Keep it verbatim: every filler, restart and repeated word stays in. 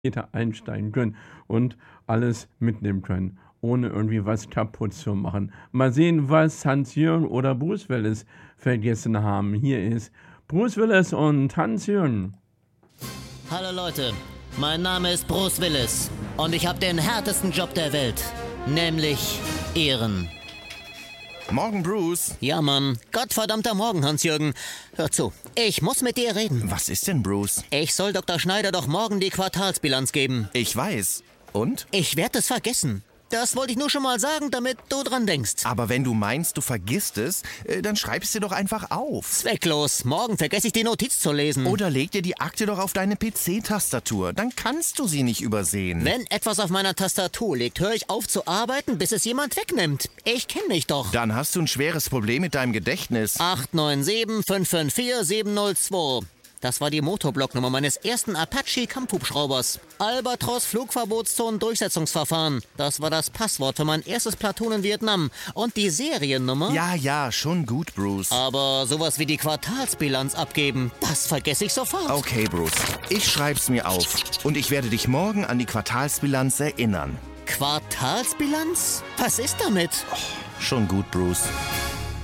einsteigen können und alles mitnehmen können, ohne irgendwie was kaputt zu machen. Mal sehen, was Hans-Jürgen oder Bruce Willis vergessen haben. Hier ist Bruce Willis und Hans-Jürgen. Hallo Leute, mein Name ist Bruce Willis und ich habe den härtesten Job der Welt, nämlich Ehren. Morgen, Bruce. Ja, Mann. Gottverdammter Morgen, Hans-Jürgen. Hör zu, ich muss mit dir reden. Was ist denn, Bruce? Ich soll Doktor Schneider doch morgen die Quartalsbilanz geben. Ich weiß. Und? Ich werde es vergessen. Das wollte ich nur schon mal sagen, damit du dran denkst. Aber wenn du meinst, du vergisst es, äh, dann schreib es dir doch einfach auf. Zwecklos. Morgen vergesse ich die Notiz zu lesen. Oder leg dir die Akte doch auf deine P C-Tastatur. Dann kannst du sie nicht übersehen. Wenn etwas auf meiner Tastatur liegt, höre ich auf zu arbeiten, bis es jemand wegnimmt. Ich kenne mich doch. Dann hast du ein schweres Problem mit deinem Gedächtnis. acht neun sieben fünf fünf vier sieben null zwei. Das war die Motorblocknummer meines ersten Apache-Kampfhubschraubers. Albatros Flugverbotszone-Durchsetzungsverfahren. Das war das Passwort für mein erstes Platoon in Vietnam. Und die Seriennummer? Ja, ja, schon gut, Bruce. Aber sowas wie die Quartalsbilanz abgeben, das vergesse ich sofort. Okay, Bruce. Ich schreib's mir auf. Und ich werde dich morgen an die Quartalsbilanz erinnern. Quartalsbilanz? Was ist damit? Oh, schon gut, Bruce.